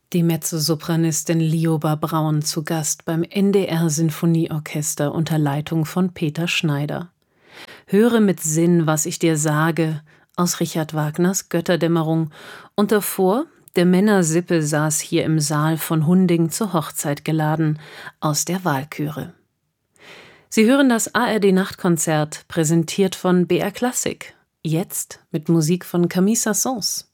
Die Mezzosopranistin Lioba Braun zu Gast beim NDR Sinfonieorchester unter Leitung von Peter Schneider. Höre mit Sinn, was ich dir sage, aus Richard Wagners Götterdämmerung. Und davor, der Männersippe saß hier im Saal von Hunding zur Hochzeit geladen, aus der Walküre. Sie hören das ARD-Nachtkonzert, präsentiert von BR Klassik. Jetzt mit Musik von Camille Saint-Saëns.